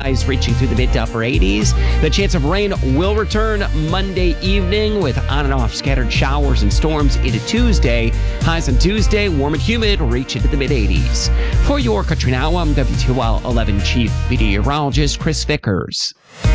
highs reaching through the mid to upper 80s. The chance of rain will return Monday evening with on and off scattered showers and storms into Tuesday. Highs on Tuesday, warm and humid, reach into the mid 80s. For your Country Now, I'm WTOL 11 Chief Meteorologist Chris Vickers.